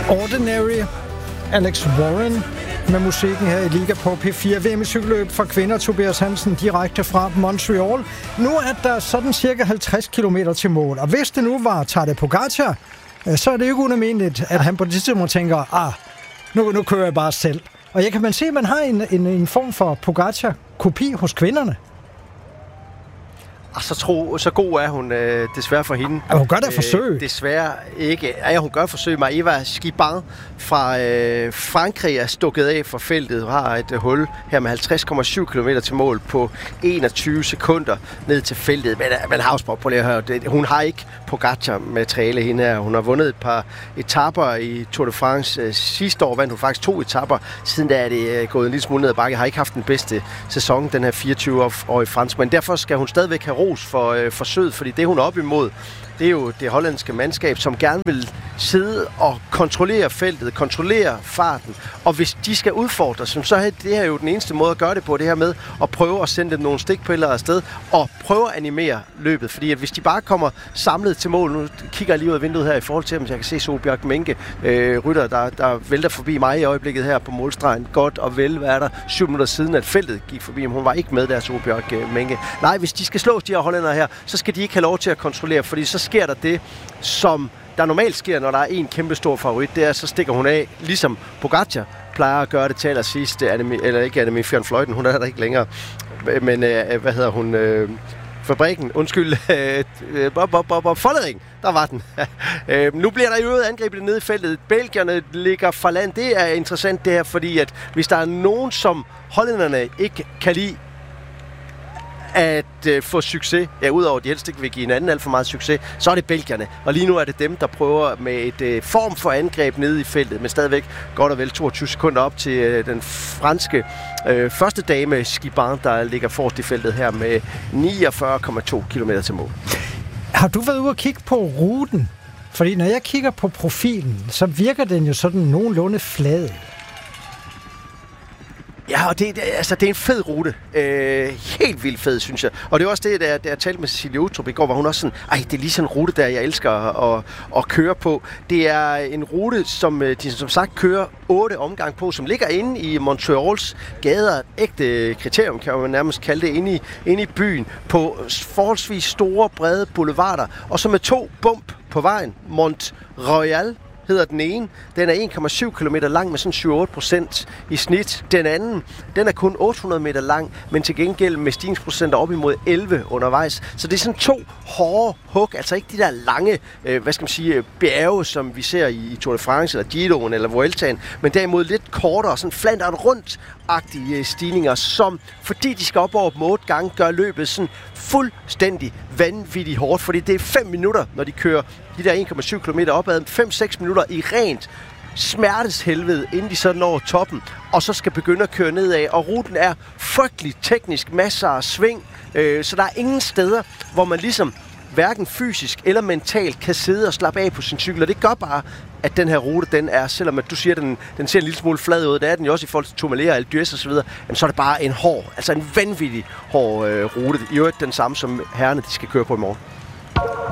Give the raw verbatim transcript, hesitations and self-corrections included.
Ordinary, Alex Warren med musikken her i Liga på P fire. V M i cykelløb for kvinder, Tobias Hansen, direkte fra Montreal. Nu er der sådan cirka halvtreds kilometer til mål, og hvis det nu var Tadej Pogačar, så er det ikke unalmindeligt, at han på det tidspunkt tænker, ah, nu, nu kører jeg bare selv. Og jeg kan man se, at man har en, en, en form for Pogačar-kopi hos kvinderne. Og så, tro, så god er hun øh, desværre for hende. Ja, hun gør da forsøg. Øh, desværre ikke. Ja, hun gør forsøg. Maëva Skibang fra øh, Frankrig er stukket af for feltet. Hun har et øh, hul her med halvtreds komma syv kilometer til mål på enogtyve sekunder ned til feltet. Men, men Havsborg, prøv lige at høre. Det, hun har ikke Pogačar-materiale hende her. Hun har vundet et par etaper i Tour de France. Øh, sidste år vandt hun faktisk to etaper. Siden da er det øh, gået en lille smule ned ad bakke. Har ikke haft den bedste sæson, den her fireogtyve-årige fransk. Men derfor skal hun stadigvæk have ros for øh, forsøget, fordi det hun er op imod, det er jo det hollandske mandskab, som gerne vil sidde og kontrollere feltet, kontrollere farten. Og hvis de skal udfordres, så er det her jo den eneste måde at gøre det på, det her med at prøve at sende dem nogle stikpiller afsted og prøve at animere løbet. Fordi at hvis de bare kommer samlet til mål, nu kigger jeg lige ud af vinduet her i forhold til, om jeg kan se Solbjørg Menke, øh, rytter, der, der vælter forbi mig i øjeblikket her på målstregen. Godt og vel, hvad er der syv minutter siden, at feltet gik forbi, men hun var ikke med der, Solbjørg øh, Menke. Nej, hvis de skal slås, de her hollændere her, så skal de ikke have lov til at kontrollere, fordi så sker der det, som der normalt sker, når der er en kæmpe stor favorit, det er, så stikker hun af, ligesom Pogačar plejer at gøre det til allersidst, eller ikke Annemiek van Vleuten, hun er der ikke længere, men øh, hvad hedder hun, øh, fabrikken, undskyld, øh, Bob, Bob, Bob, Bob, Follering, der var den. øh, nu bliver der i øvrigt angrebet nede i feltet. Belgierne ligger for land. Det er interessant det her, fordi at hvis der er nogen, som hollænderne ikke kan lide, at øh, få succes, ja, udover at de helst ikke vil give en anden alt for meget succes, så er det belgierne. Og lige nu er det dem, der prøver med et øh, form for angreb nede i feltet, men stadigvæk godt og vel toogtyve sekunder op til øh, den franske øh, første dame, Skibang, der ligger forrest i feltet her med niogfyrre komma to kilometer til mål. Har du været ude og kigge på ruten? Fordi når jeg kigger på profilen, så virker den jo sådan nogenlunde flad. Ja, og det, det, altså, det er en fed rute. Øh, helt vildt fed, synes jeg. Og det er også det, der, der jeg talte med Cecilie Utrup i går, hvor hun også sådan, ej, det er lige sådan en rute, der jeg elsker at, at, at køre på. Det er en rute, som de som sagt kører otte omgang på, som ligger inde i Montreals gader. Et ægte kriterium, kan man nærmest kalde det, inde i, inde i byen, på forholdsvis store, brede boulevarder. Og så med to bump på vejen. Mont Royal hedder den ene. Den er en komma syv kilometer lang med sådan syv til otte procent i snit. Den anden, den er kun otte hundrede meter lang, men til gengæld med stigningsprocenter op imod elleve undervejs. Så det er sådan to hårde hug, altså ikke de der lange, øh, hvad skal man sige, bjerge, som vi ser i, i Tour de France, eller Giroen, eller Vueltaen, men derimod lidt kortere, sådan flandret rundt-agtige stigninger, som, fordi de skal op over dem otte gange, gør løbet sådan fuldstændig vanvittigt hårdt, fordi det er fem minutter, når de kører de der en komma syv kilometer opad, fem til seks minutter i rent smerteshelvede, inden de så når toppen, og så skal begynde at køre nedad, og ruten er frygtelig teknisk, masser af sving, øh, så der er ingen steder, hvor man ligesom hverken fysisk eller mentalt kan sidde og slappe af på sin cykel, og det gør bare, at den her rute, den er, selvom at du siger, at den, den ser en lille smule flad ud, det er den jo også i forhold til Tourmalet og Alpe d'Huez og så videre, jamen, så er det bare en hård, altså en vanvittig hård øh, rute. I øvrigt den samme, som herrerne, de skal køre på i morgen.